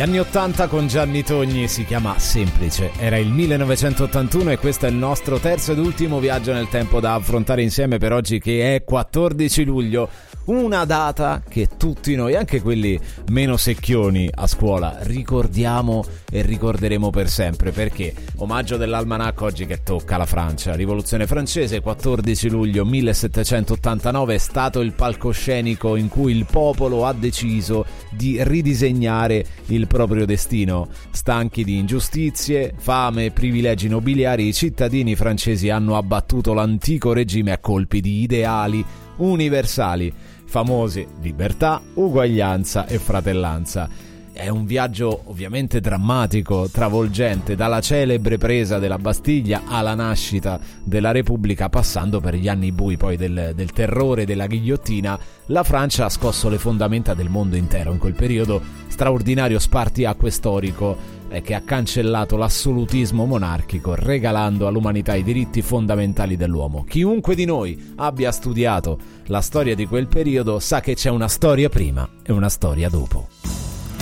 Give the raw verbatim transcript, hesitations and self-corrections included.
anni ottanta con Gianni Togni, si chiama Semplice. Era il millenovecentottantuno e questo è il nostro terzo ed ultimo viaggio nel tempo da affrontare insieme per oggi, che è quattordici luglio. Una data che tutti noi, anche quelli meno secchioni a scuola, ricordiamo e ricorderemo per sempre, perché omaggio dell'almanacco oggi che tocca la Francia. Rivoluzione francese, quattordici luglio millesettecentottantanove, è stato il palcoscenico in cui il popolo ha deciso di ridisegnare il proprio destino. Stanchi di ingiustizie, fame, privilegi nobiliari, i cittadini francesi hanno abbattuto l'antico regime a colpi di ideali universali, famosi libertà, uguaglianza e fratellanza. È un viaggio ovviamente drammatico, travolgente, dalla celebre presa della Bastiglia alla nascita della Repubblica, passando per gli anni bui poi del, del terrore della ghigliottina. La Francia ha scosso le fondamenta del mondo intero in quel periodo straordinario spartiacque storico eh, che ha cancellato l'assolutismo monarchico, regalando all'umanità i diritti fondamentali dell'uomo. Chiunque di noi abbia studiato la storia di quel periodo sa che c'è una storia prima e una storia dopo.